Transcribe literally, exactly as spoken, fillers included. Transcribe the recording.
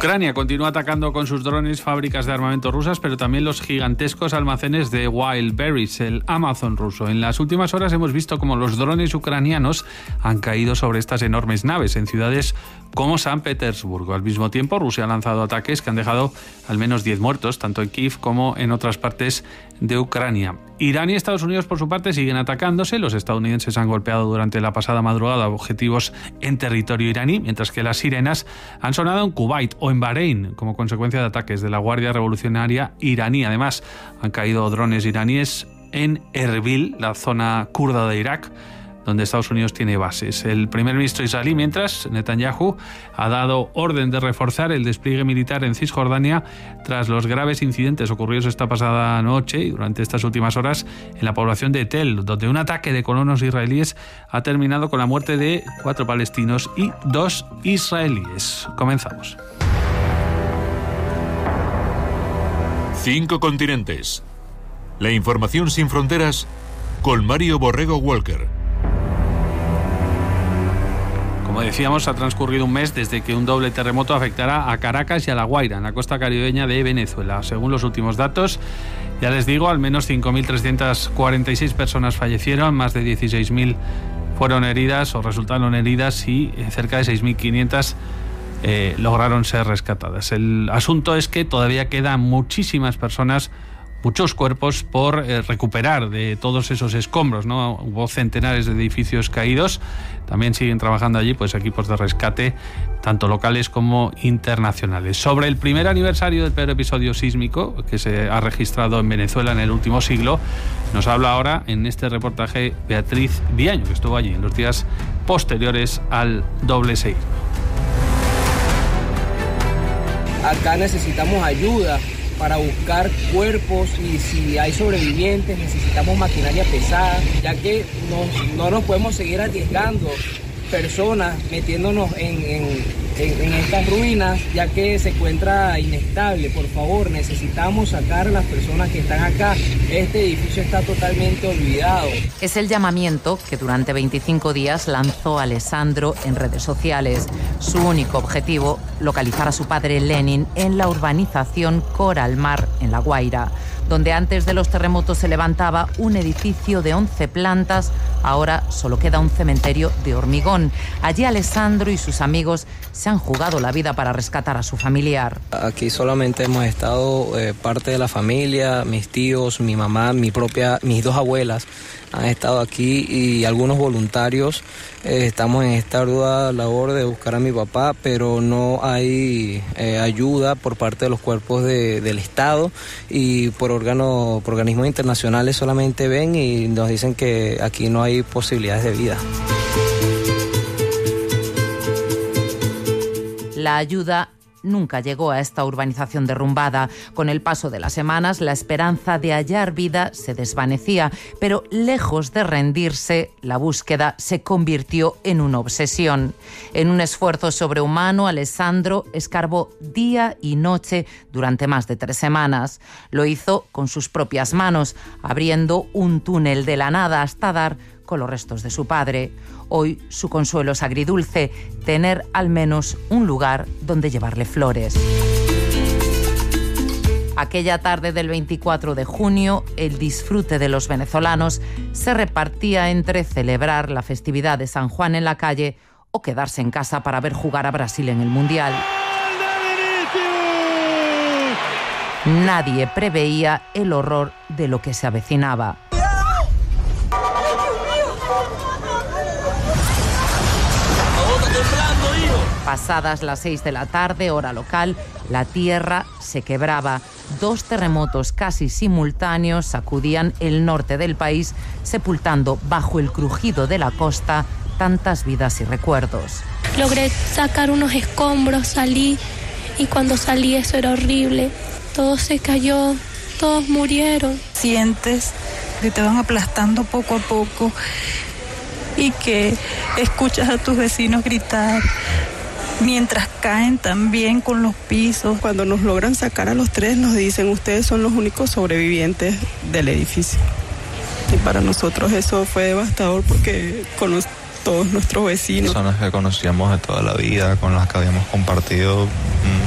Ucrania continúa atacando con sus drones fábricas de armamento rusas, pero también los gigantescos almacenes de Wildberries, el Amazon ruso. En las últimas horas hemos visto cómo los drones ucranianos han caído sobre estas enormes naves en ciudades como San Petersburgo. Al mismo tiempo, Rusia ha lanzado ataques que han dejado al menos diez muertos, tanto en Kiev como en otras partes de Ucrania. Irán y Estados Unidos, por su parte, siguen atacándose. Los estadounidenses han golpeado durante la pasada madrugada objetivos en territorio iraní, mientras que las sirenas han sonado en Kuwait o en Bahrein como consecuencia de ataques de la Guardia Revolucionaria iraní. Además, han caído drones iraníes en Erbil, la zona kurda de Irak, donde Estados Unidos tiene bases. El primer ministro israelí, mientras, Netanyahu, ha dado orden de reforzar el despliegue militar en Cisjordania tras los graves incidentes ocurridos esta pasada noche y durante estas últimas horas en la población de Tel, donde un ataque de colonos israelíes ha terminado con la muerte de cuatro palestinos y dos israelíes. Comenzamos. Cinco continentes. La información sin fronteras con Mario Borrego Walker. Como decíamos, ha transcurrido un mes desde que un doble terremoto afectará a Caracas y a La Guaira, en la costa caribeña de Venezuela. Según los últimos datos, ya les digo, al menos cinco mil trescientas cuarenta y seis personas fallecieron, más de dieciséis mil fueron heridas o resultaron heridas y cerca de seis mil quinientas eh, lograron ser rescatadas. El asunto es que todavía quedan muchísimas personas, muchos cuerpos por eh, recuperar de todos esos escombros, ¿no? Hubo centenares de edificios caídos. También siguen trabajando allí pues equipos de rescate, tanto locales como internacionales. Sobre el primer aniversario del peor episodio sísmico que se ha registrado en Venezuela en el último siglo, nos habla ahora en este reportaje Beatriz Viaño, que estuvo allí en los días posteriores al doble seísmo. Acá necesitamos ayuda para buscar cuerpos y si hay sobrevivientes necesitamos maquinaria pesada, ya que no, no nos podemos seguir arriesgando personas metiéndonos en, en, en, en estas ruinas, ya que se encuentra inestable. Por favor, necesitamos sacar a las personas que están acá. Este edificio está totalmente olvidado. Es el llamamiento que durante veinticinco días lanzó Alessandro en redes sociales. Su único objetivo, localizar a su padre Lenin en la urbanización Coral Mar, en La Guaira, donde antes de los terremotos se levantaba un edificio de once plantas. Ahora solo queda un cementerio de hormigón. Allí Alessandro y sus amigos se han jugado la vida para rescatar a su familiar. Aquí solamente hemos estado eh, parte de la familia, mis tíos, mi mamá, mi propia, mis dos abuelas han estado aquí y algunos voluntarios. Eh, estamos en esta ardua labor de buscar a mi papá, pero no hay eh, ayuda por parte de los cuerpos de, del Estado y por, órgano, por organismos internacionales. Solamente ven y nos dicen que aquí no hay posibilidades de vida. La ayuda nunca llegó a esta urbanización derrumbada. Con el paso de las semanas, la esperanza de hallar vida se desvanecía, pero lejos de rendirse, la búsqueda se convirtió en una obsesión. En un esfuerzo sobrehumano, Alessandro escarbó día y noche durante más de tres semanas. Lo hizo con sus propias manos, abriendo un túnel de la nada hasta dar con los restos de su padre. Hoy su consuelo es agridulce, tener al menos un lugar donde llevarle flores. Aquella tarde del veinticuatro de junio, el disfrute de los venezolanos se repartía entre celebrar la festividad de San Juan en la calle o quedarse en casa para ver jugar a Brasil en el Mundial. Nadie preveía el horror de lo que se avecinaba. Pasadas las seis de la tarde, hora local, la tierra se quebraba. Dos terremotos casi simultáneos sacudían el norte del país, sepultando bajo el crujido de la costa tantas vidas y recuerdos. Logré sacar unos escombros, salí, y cuando salí eso era horrible. Todo se cayó, todos murieron. Sientes que te van aplastando poco a poco y que escuchas a tus vecinos gritar mientras caen también con los pisos. Cuando nos logran sacar a los tres, nos dicen: ustedes son los únicos sobrevivientes del edificio. Y para nosotros eso fue devastador porque con todos nuestros vecinos, personas que conocíamos de toda la vida, con las que habíamos compartido